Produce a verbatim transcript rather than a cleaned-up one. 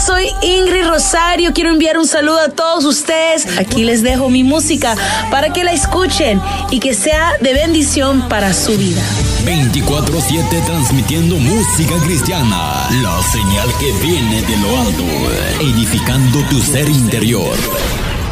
soy Ingrid Rosario. Quiero enviar un saludo a todos ustedes. Aquí les dejo mi música para que la escuchen y que sea de bendición para su vida. veinticuatro siete transmitiendo música cristiana. La señal que viene de lo alto, edificando tu ser interior.